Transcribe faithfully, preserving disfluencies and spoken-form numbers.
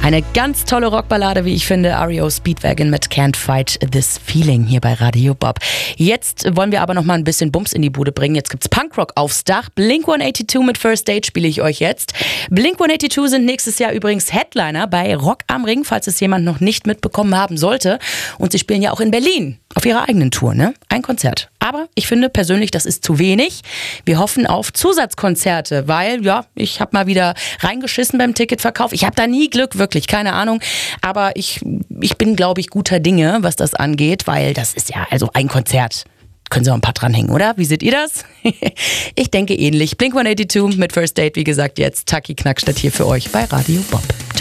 Eine ganz tolle Rockballade, wie ich finde. R E O Speedwagon mit Can't Fight This Feeling hier bei Radio Bob. Jetzt wollen wir aber noch mal ein bisschen Bums in die Bude bringen. Jetzt gibt's Punkrock aufs Dach. Blink hundertzweiundachtzig mit First Date spiele ich euch jetzt. Blink hundertzweiundachtzig sind nächstes Jahr übrigens Headliner bei Rock am Ring, falls es jemand noch nicht mitbekommen haben sollte. Und sie spielen ja auch in Berlin auf ihrer eigenen Tour, ne? Ein Konzert. Aber ich finde persönlich, das ist zu wenig. Wir hoffen auf Zusatzkonzerte, weil, ja, ich habe mal wieder reingeschissen beim Ticketverkauf. Ich habe da nie Glück, wirklich, keine Ahnung. Aber ich, ich bin, glaube ich, guter Dinge, was das angeht, weil das ist ja, also ein Konzert. Können Sie auch ein paar dranhängen, oder? Wie seht ihr das? Ich denke ähnlich. Blink hundertzweiundachtzig mit First Date, wie gesagt, jetzt Taki Knackstadt hier für euch bei Radio Bob.